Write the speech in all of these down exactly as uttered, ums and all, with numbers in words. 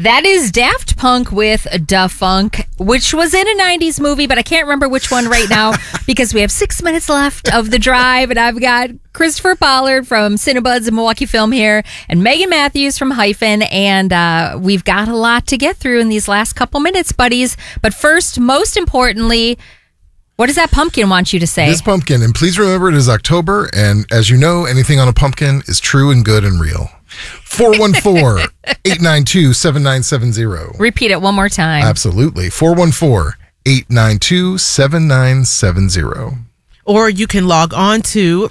That is Daft Punk with Da Funk, which was in a nineties movie, but I can't remember which one right now because we have six minutes left of the drive, and I've got Christopher Pollard from Cinebuds and Milwaukee Film here, and Megan Matthews from Hyphen, and uh, we've got a lot to get through in these last couple minutes, buddies. But first, most importantly, what does that pumpkin want you to say? This pumpkin, and please remember it is October, and as you know, anything on a pumpkin is true and good and real. four one four, eight nine two, seven nine seven zero. Repeat it one more time. Absolutely. four one four, eight nine two, seven nine seven zero. Or you can log on to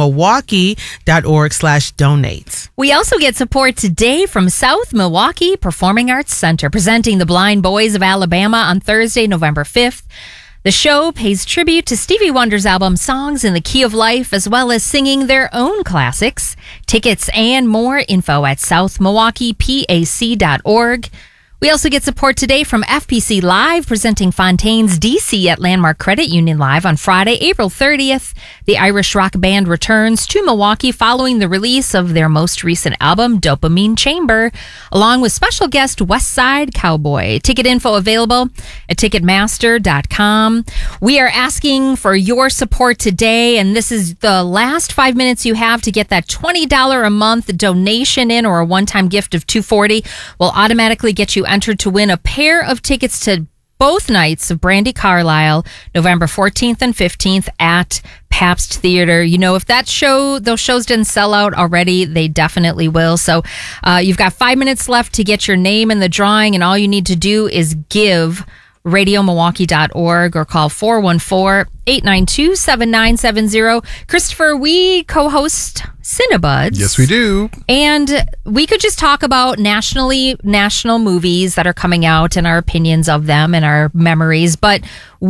radiomilwaukee.org slash donate. We also get support today from South Milwaukee Performing Arts Center, presenting the Blind Boys of Alabama on Thursday, November fifth. The show pays tribute to Stevie Wonder's album Songs in the Key of Life, as well as singing their own classics. Tickets and more info at south milwaukee p a c dot org. We also get support today from F P C Live, presenting Fontaine's D C at Landmark Credit Union Live on Friday, April thirtieth. The Irish rock band returns to Milwaukee following the release of their most recent album, Dopamine Chamber, along with special guest West Side Cowboy. Ticket info available at ticketmaster dot com. We are asking for your support today, and this is the last five minutes you have to get that twenty dollars a month donation in, or a one-time gift of two hundred forty dollars will automatically get you entered to win a pair of tickets to both nights of Brandi Carlile, November fourteenth and fifteenth at Pabst Theater. You know, if that show, those shows didn't sell out already, they definitely will. So uh, you've got five minutes left to get your name in the drawing, and all you need to do is give radio milwaukee dot org or call four one four, eight nine two, seven nine seven zero. Christopher, we co-host Cinebuds. Yes, we do. And we could just talk about nationally, national movies that are coming out and our opinions of them and our memories. But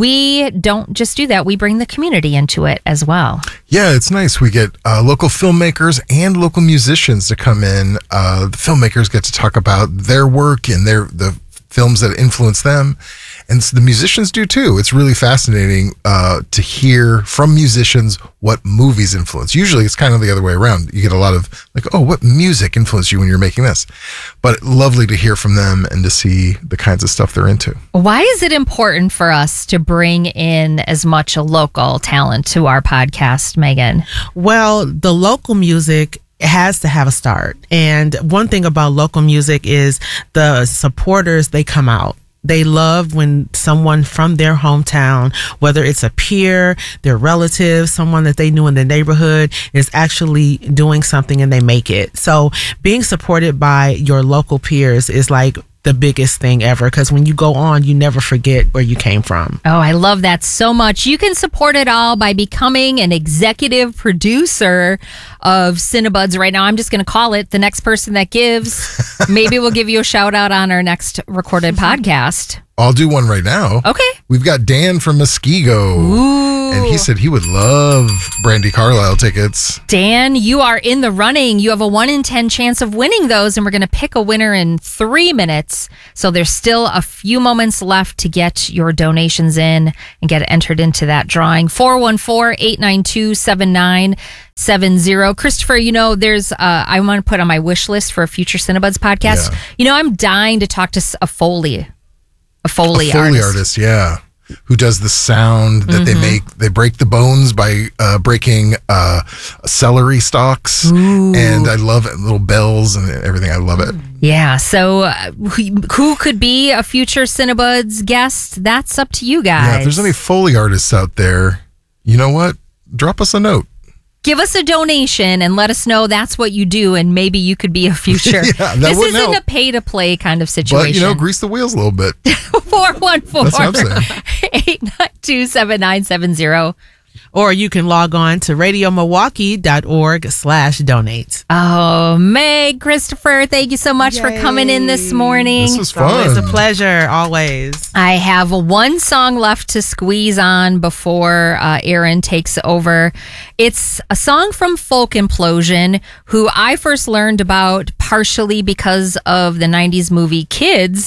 we don't just do that. We bring the community into it as well. Yeah, it's nice. We get uh, local filmmakers and local musicians to come in. Uh, the filmmakers get to talk about their work and their the films that influence them. And the musicians do too. It's really fascinating uh, to hear from musicians what movies influence. Usually it's kind of the other way around. You get a lot of like, oh, what music influenced you when you're making this? But lovely to hear from them and to see the kinds of stuff they're into. Why is it important for us to bring in as much local talent to our podcast, Megan? Well, the local music has to have a start. And one thing about local music is the supporters, they come out. They love when someone from their hometown, whether it's a peer, their relative, someone that they knew in the neighborhood, is actually doing something and they make it. So being supported by your local peers is like the biggest thing ever, because when you go on, you never forget where you came from. Oh, I love that so much. You can support it all by becoming an executive producer of Cinebuds right now. I'm just going to call it the next person that gives. Maybe we'll give you a shout out on our next recorded podcast. I'll do one right now. Okay. We've got Dan from Muskego. Ooh. And he said he would love Brandi Carlile tickets. Dan, you are in the running. You have a one in ten chance of winning those, and we're going to pick a winner in three minutes. So there's still a few moments left to get your donations in and get entered into that drawing. four one four, eight nine two, seven nine seven zero. Christopher, you know, there's, uh, I want to put on my wish list for a future Cinebuds podcast. Yeah. You know, I'm dying to talk to a Foley, a Foley, a Foley artist. artist, yeah. Who does the sound that Mm-hmm. they make. They break the bones by uh, breaking uh, celery stalks. Ooh. And I love it. Little bells and everything. I love it. Yeah, so uh, who, who could be a future Cinebuds guest? That's up to you guys. Yeah, if there's any Foley artists out there, you know what? Drop us a note. Give us a donation and let us know that's what you do, and maybe you could be a future. Yeah, that this wouldn't isn't help. a pay-to-play kind of situation. But, you know, grease the wheels a little bit. four one four, That's what I'm saying. eight nine two, seven nine seven zero. Or you can log on to radiomilwaukee.org slash donate. Oh, Meg, Christopher, thank you so much Yay. for coming in this morning. This was It's always a fun. pleasure, always. I have one song left to squeeze on before uh, Aaron takes over. It's a song from Folk Implosion, who I first learned about partially because of the nineties movie Kids.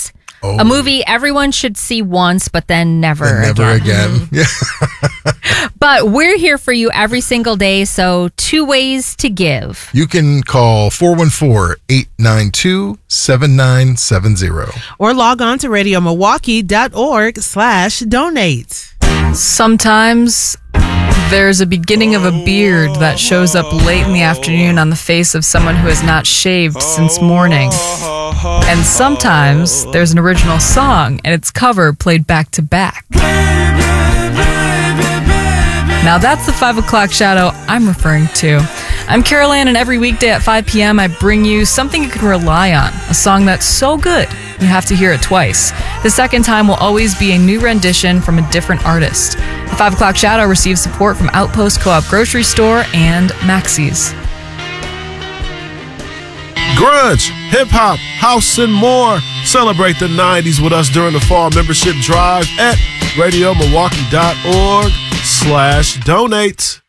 Oh. A movie everyone should see once, but then never And never again. again. Yeah. But we're here for you every single day, so two ways to give. You can call four one four, eight nine two, seven nine seven zero. Or log on to radio milwaukee dot org slash donate. Sometimes there's a beginning of a beard that shows up late in the afternoon on the face of someone who has not shaved since morning. And sometimes there's an original song and its cover played back to back. Now that's the five o'clock shadow I'm referring to. I'm Carol Ann, and every weekday at five p.m. I bring you something you can rely on, a song that's so good you have to hear it twice. The second time will always be a new rendition from a different artist. The five o'clock shadow receives support from Outpost Co-op Grocery Store and Maxie's. Grunge, hip-hop, house, and more. Celebrate the nineties with us during the fall membership drive at radio milwaukee dot org slash donate.